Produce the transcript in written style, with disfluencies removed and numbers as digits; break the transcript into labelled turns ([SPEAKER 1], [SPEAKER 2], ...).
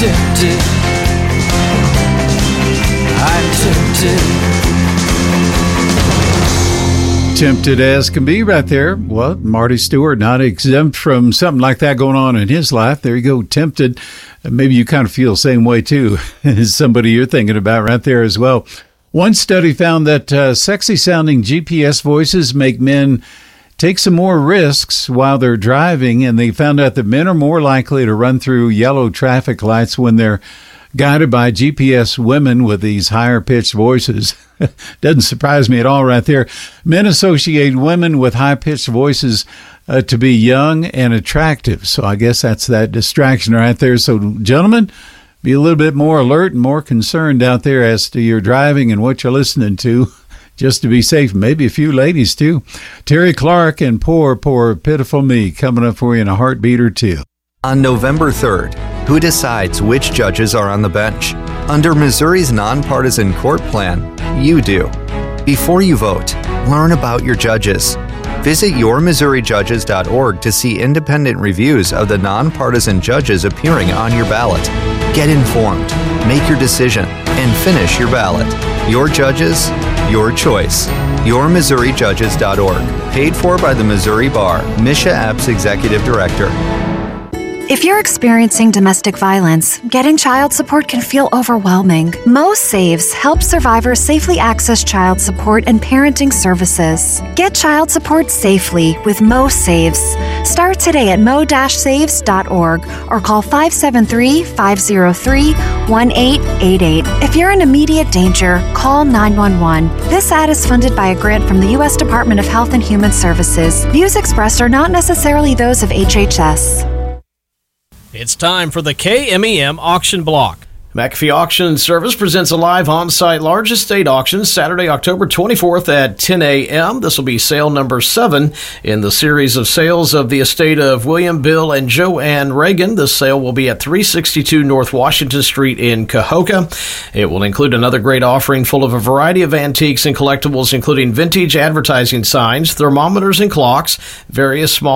[SPEAKER 1] tempted. I'm tempted.
[SPEAKER 2] Tempted as can be right there. Well, Marty Stewart not exempt from something like that going on in his life. There you go, tempted. Maybe you kind of feel the same way too as somebody you're thinking about right there as well. One study found that sexy-sounding GPS voices make men take some more risks while they're driving, and they found out that men are more likely to run through yellow traffic lights when they're guided by GPS women with these higher-pitched voices. Doesn't surprise me at all right there. Men associate women with high-pitched voices to be young and attractive, so I guess that's that distraction right there. So, gentlemen, be a little bit more alert and more concerned out there as to your driving and what you're listening to, just to be safe. Maybe a few ladies, too. Terry Clark and Poor, Poor, Pitiful Me coming up for you in a heartbeat or two.
[SPEAKER 3] On November 3rd, who decides which judges are on the bench? Under Missouri's nonpartisan court plan, you do. Before you vote, learn about your judges. Visit yourmissouriJudges.org to see independent reviews of the nonpartisan judges appearing on your ballot. Get informed, make your decision, and finish your ballot. Your judges, your choice. yourmissouriJudges.org. Paid for by the Missouri Bar. Misha Epps, Executive Director.
[SPEAKER 4] If you're experiencing domestic violence, getting child support can feel overwhelming. Mo Saves helps survivors safely access child support and parenting services. Get child support safely with Mo Saves. Start today at mo-saves.org or call 573-503-1888. If you're in immediate danger, call 911. This ad is funded by a grant from the U.S. Department of Health and Human Services. Views expressed are not necessarily those of HHS.
[SPEAKER 5] It's time for the KMEM Auction Block. McAfee Auction Service presents a live on-site large estate auction Saturday, October 24th at 10 a.m. This will be sale number 7 in the series of sales of the estate of William, Bill, and Joanne Reagan. This sale will be at 362 North Washington Street in Cahokia. It will include another great offering full of a variety of antiques and collectibles, including vintage advertising signs, thermometers and clocks, various small